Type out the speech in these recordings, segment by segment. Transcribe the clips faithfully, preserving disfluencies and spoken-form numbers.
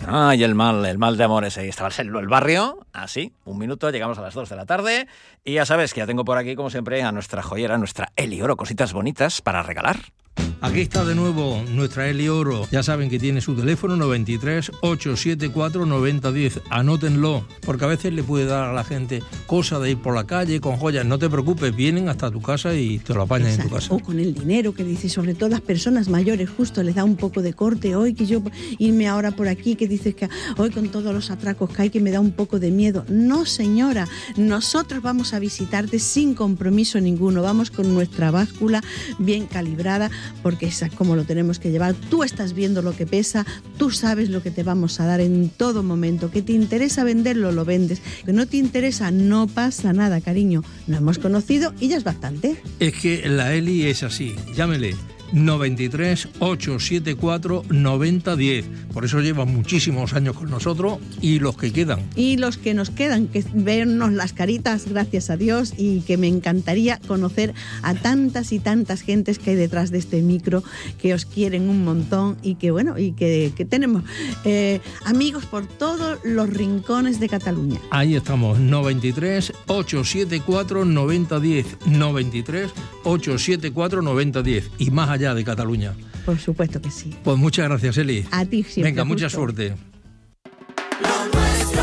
Ay, el mal, el mal de amores. Ahí estaba el, el barrio, así, un minuto, llegamos a las dos de la tarde. Y ya sabes que ya tengo por aquí, como siempre, a nuestra joyera, nuestra Eli Oro, cositas bonitas para regalar. Aquí está de nuevo nuestra Eli Oro. Ya saben que tiene su teléfono noventa y tres, ochocientos setenta y cuatro, noventa diez. Anótenlo, porque a veces le puede dar a la gente cosa de ir por la calle con joyas. No te preocupes, vienen hasta tu casa y te lo apañan. Exacto. En tu casa. O con el dinero, que dice, sobre todo las personas mayores, justo les da un poco de corte. Hoy que yo irme ahora por aquí, que dices que hoy con todos los atracos que hay, que me da un poco de miedo. No, señora, nosotros vamos a visitarte sin compromiso ninguno. Vamos con nuestra báscula bien calibrada, porque es como lo tenemos que llevar. Tú estás viendo lo que pesa, tú sabes lo que te vamos a dar en todo momento. Que te interesa venderlo, lo vendes. Que no te interesa, no pasa nada, cariño. Nos hemos conocido y ya es bastante. Es que la Eli es así. Llámele. noventa y tres, ochocientos setenta y cuatro, noventa diez. Por eso lleva muchísimos años con nosotros y los que quedan. Y los que nos quedan, que vernos las caritas, gracias a Dios, y que me encantaría conocer a tantas y tantas gentes que hay detrás de este micro, que os quieren un montón y que, bueno, y que, que tenemos eh, amigos por todos los rincones de Cataluña. Ahí estamos, noventa y tres, ochocientos setenta y cuatro, noventa diez. noventa y tres, ochocientos setenta y cuatro, noventa diez. Y más allá de Cataluña. Por supuesto que sí. Pues muchas gracias, Eli. A ti siempre. Venga, justo. Mucha suerte. Lo nuestro,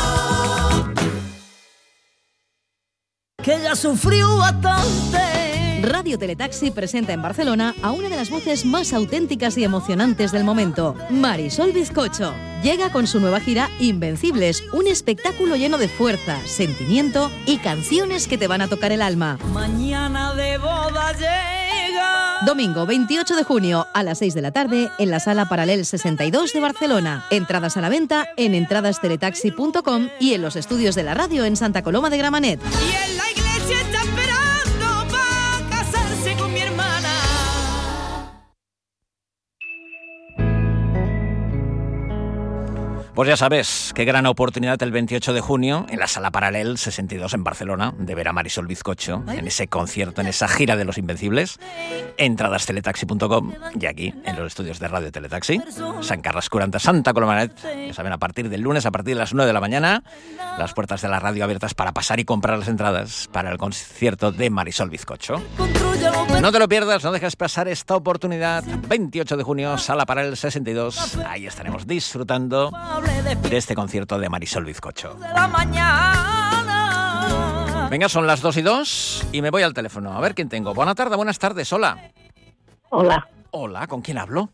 que ya sufrió bastante. Radio Teletaxi presenta en Barcelona a una de las voces más auténticas y emocionantes del momento, Marisol Bizcocho. Llega con su nueva gira Invencibles, un espectáculo lleno de fuerza, sentimiento y canciones que te van a tocar el alma. Mañana de boda llega. Domingo veintiocho de junio a las seis de la tarde en la Sala Paralel sesenta y dos de Barcelona. Entradas a la venta en entradas teletaxi punto com y en los estudios de la radio en Santa Coloma de Gramenet. Y en la iglesia está esperando para casarse con mi hermana. Pues ya sabes, qué gran oportunidad el veintiocho de junio en la Sala Paralel sesenta y dos en Barcelona de ver a Marisol Bizcocho en ese concierto, en esa gira de los Invencibles. Entradas teletaxi punto com y aquí en los estudios de Radio Teletaxi, San Carles quaranta, Santa Colomanet. Ya saben, a partir del lunes, a partir de las nueve de la mañana, las puertas de la radio abiertas para pasar y comprar las entradas para el concierto de Marisol Bizcocho. No te lo pierdas, no dejes pasar esta oportunidad. veintiocho de junio, Sala Paralel sesenta y dos. Ahí estaremos disfrutando de este concierto de Marisol Bizcocho. Venga, son las dos y dos y me voy al teléfono. A ver quién tengo. Buena tarde, buenas tardes, hola. Hola. Hola, ¿con quién hablo?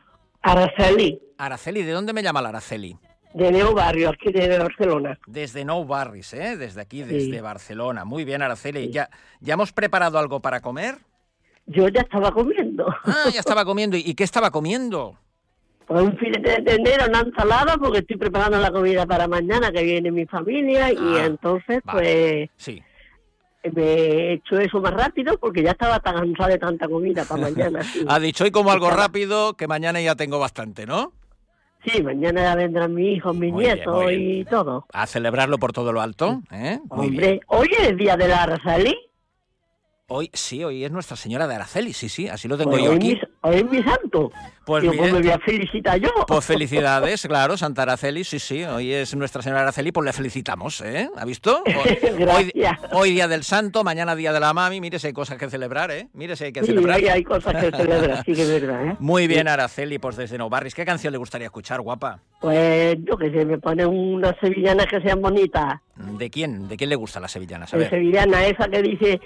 Araceli. Araceli, ¿de dónde me llama la Araceli? De Nou Barrio, aquí de Barcelona. Desde Nou Barris, ¿eh? Desde aquí, desde Sí. Barcelona. Muy bien, Araceli. Sí. ¿Ya, ¿Ya hemos preparado algo para comer? Yo ya estaba comiendo. Ah, ya estaba comiendo. ¿Y qué estaba comiendo? Pues un filete de ternera, una ensalada, porque estoy preparando la comida para mañana, que viene mi familia, y Ah, entonces, vale. Sí. pues, me he hecho eso más rápido, porque ya estaba tan cansada de tanta comida para mañana. Sí. Ha dicho, hoy como algo Estaba- rápido, que mañana ya tengo bastante, ¿no? Sí, mañana ya vendrán mis hijos, mis Muy bien, nietos muy bien. y todo. A celebrarlo por todo lo alto, ¿eh? Muy bien. Hombre, hoy es el día de la Araceli. Hoy, sí, hoy es Nuestra Señora de Araceli, sí, sí, así lo tengo Pues yo hoy, aquí. mi, hoy es mi santo. Pues Yo, mire, pues me voy a felicitar yo. Pues felicidades, claro, Santa Araceli, sí, sí, hoy es Nuestra Señora de Araceli, pues le felicitamos, ¿eh? ¿Ha visto? Hoy, hoy, Gracias. hoy día del santo, mañana día de la mami, mire si hay cosas que celebrar, ¿eh? Mire si hay que Sí, celebrar. hay, hay cosas que celebrar, sí que es verdad, ¿eh? Muy bien, Araceli, pues desde Nou Barris, ¿qué canción le gustaría escuchar, guapa? Pues yo que sé, me ponen unas sevillanas que sean bonitas. ¿De quién? ¿De quién le gusta la sevillana? A La ver. sevillana esa que dice...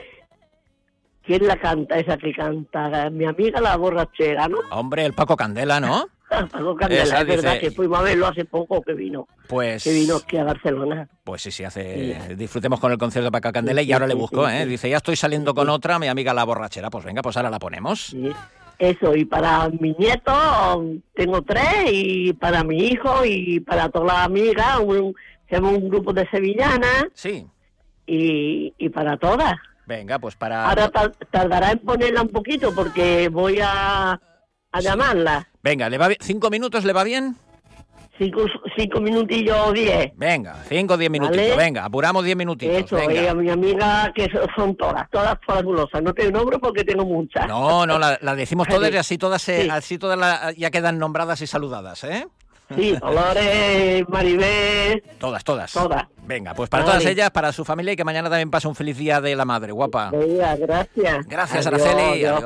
¿Quién la canta? Esa que canta mi amiga la borrachera, ¿no? Hombre, el Paco Candela, ¿no? Paco Candela, Esa es verdad dice- que fuimos a verlo hace poco que vino. Pues... Que vino aquí a Barcelona. Pues sí, sí, hace... disfrutemos con el concierto de Paco Candela y ahora le Sí, busco, sí, ¿eh? sí. Dice, ya estoy saliendo con otra, mi amiga la borrachera. Pues venga, pues ahora la ponemos. Sí. Eso, y para mi nieto tengo tres, y para mi hijo, y para todas las amigas, un, hacemos un grupo de sevillanas, Sí. y, y para todas. Venga, pues para... Ahora tar- tardará en ponerla un poquito porque voy a, a llamarla. Venga, ¿le va bien? ¿Cinco minutos le va bien? Cinco, cinco minutillos o diez. Venga, cinco o diez minutitos. Vale. Venga, apuramos diez minutitos. Eso, y venga. a mi amiga, que so- son todas, todas fabulosas. No te nombro porque tengo muchas. No, no, la, la decimos todas y Vale. así todas, se, Sí. así todas la- ya quedan nombradas y saludadas, ¿eh? Sí, Dolores, Maribel, Todas, todas. todas. Venga, pues para Vale. todas ellas, para su familia y que mañana también pase un feliz día de la madre, guapa. Venga, gracias. Gracias, Adiós, Araceli. adiós. Adiós.